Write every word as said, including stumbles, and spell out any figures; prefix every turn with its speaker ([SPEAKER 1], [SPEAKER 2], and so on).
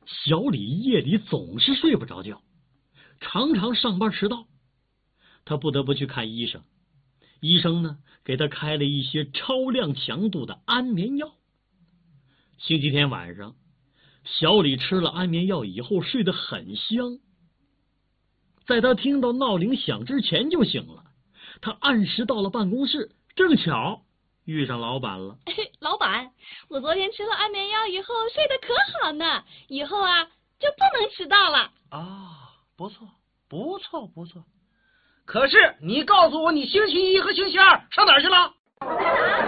[SPEAKER 1] 小李夜里总是睡不着觉，常常上班迟到，他不得不去看医生。医生呢，给他开了一些超量强度的安眠药。星期天晚上，小李吃了安眠药以后睡得很香，在他听到闹铃响之前就醒了。他按时到了办公室，正巧遇上老板了。
[SPEAKER 2] 老板，我昨天吃了安眠药以后睡得可好呢，以后啊就不能迟到了。
[SPEAKER 3] 啊，不错，不错，不错。可是你告诉我，你星期一和星期二上哪儿去了？